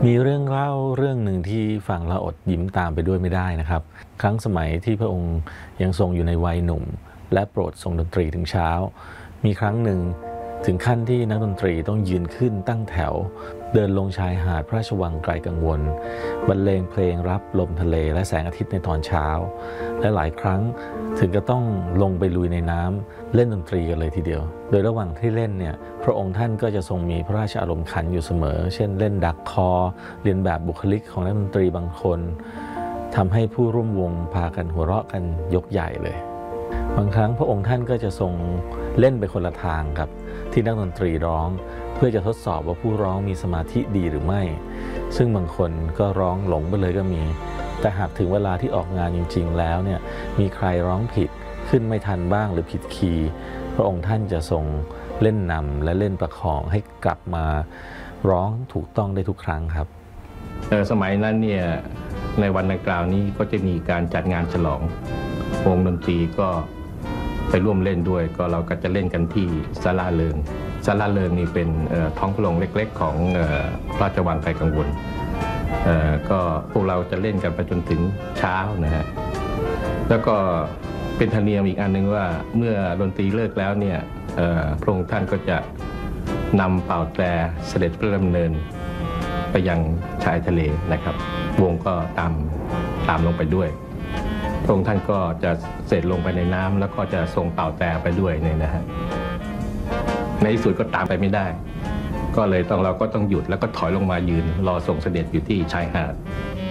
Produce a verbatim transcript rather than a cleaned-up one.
มีเรื่องเล่าเรื่องหนึ่งที่ฟังแล้วอดยิ้มตามไปด้วยไม่ได้นะครับครั้งสมัยที่พระองค์ยังทรงอยู่ในวัยหนุ่มและโปรดทรงดนตรีถึงเช้ามีครั้งหนึ่งถึงขั้นที่นักดนตรีต้องยืนขึ้นตั้งแถวเดินลงชายหาดพระราชวังไกลกังวลบรรเลงเพลงรับลมทะเลและแสงอาทิตย์ในตอนเช้าและหลายครั้งถึงก็ต้องลงไปลุยในน้ำเล่นดนตรีกันเลยทีเดียวโดยระหว่างที่เล่นเนี่ยพระองค์ท่านก็จะทรงมีพระราชอารมณ์ขันอยู่เสมอเช่นเล่นดักคอเรียนแบบบุคลิกของนักดนตรีบางคนทำให้ผู้ร่วมวงพากันหัวเราะกันยกใหญ่เลยบางครั้งพระองค์ท่านก็จะทรงเล่นไปคนละทางกับที่นักดนตรีร้องเพื่อจะทดสอบว่าผู้ร้องมีสมาธิดีหรือไม่ซึ่งบางคนก็ร้องหลงไปเลยก็มีแต่หากถึงเวลาที่ออกงานจริงๆแล้วเนี่ยมีใครร้องผิดขึ้นไม่ทันบ้างหรือผิดคีย์พระองค์ท่านจะทรงเล่นนำและเล่นประคองให้กลับมาร้องถูกต้องได้ทุกครั้งครับสมัยนั้นเนี่ยในวันดังกล่าวนี้ก็จะมีการจัดงานฉลองวงดนตรีก็ไปร่วมเล่นด้วยก็เราก็จะเล่นกันที่ศาลาเริงศาลาเริงนี่เป็นท้องพระโรงเล็กๆของพระราชวังไกลกังวลก็พวกเราจะเล่นกันไปจนถึงเช้านะฮะแล้วก็เป็นธรรมเนียมอีกอันนึงว่าเมื่อดนตรีเลิกแล้วเนี่ยพระองค์ท่านก็จะนำเป่าแตรเสด็จพระดำเนินไปยังชายทะเลนะครับวงก็ตามตามลงไปด้วยพระองค์ท่านก็จะเสร็จลงไปในน้ำแล้วก็จะทรงเป่าแตรไปด้วยเนี่ยนะฮะในที่สุดก็ตามไปไม่ได้ก็เลยต้องเราก็ต้องหยุดแล้วก็ถอยลงมายืนรอส่งเสด็จอยู่ที่ชายหาด